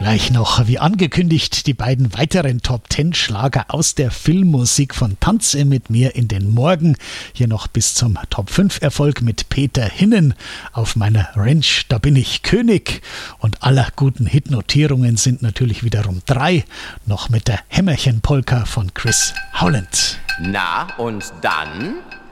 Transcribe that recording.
Gleich noch, wie angekündigt, die beiden weiteren Top-10-Schlager aus der Filmmusik von Tanze mit mir in den Morgen. Hier noch bis zum Top-5-Erfolg mit Peter Hinnen. Auf meiner Ranch, da bin ich König. Und aller guten Hitnotierungen sind natürlich wiederum 3. Noch mit der Hämmerchen-Polka von Chris Howland. Na, und dann?